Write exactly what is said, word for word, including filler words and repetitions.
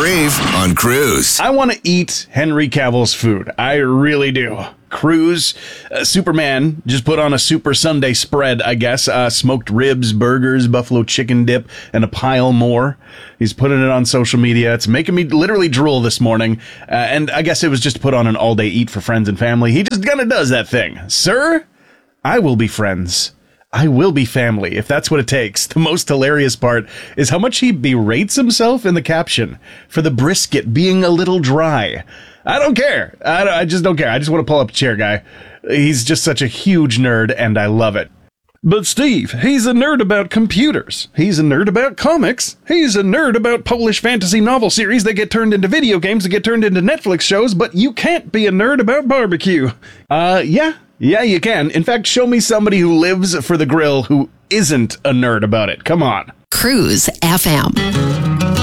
Brave on Cruise. I want to eat Henry Cavill's food. I really do. Cruise, uh, Superman just put on a Super Sunday spread, I guess. Uh, smoked ribs, burgers, buffalo chicken dip, and a pile more. He's putting it on social media. It's making me literally drool this morning. Uh, and I guess it was just to put on an all-day eat for friends and family. He just kind of does that thing. Sir, I will be friends. I will be family, if that's what it takes. The most hilarious part is how much he berates himself in the caption for the brisket being a little dry. I don't care. I, don't, I just don't care. I just want to pull up a chair, guy. He's just such a huge nerd, and I love it. But Steve, he's a nerd about computers. He's a nerd about comics. He's a nerd about Polish fantasy novel series that get turned into video games that get turned into Netflix shows, but you can't be a nerd about barbecue. Uh, yeah. Yeah, you can. In fact, show me somebody who lives for the grill who isn't a nerd about it. Come on. Cruise F M.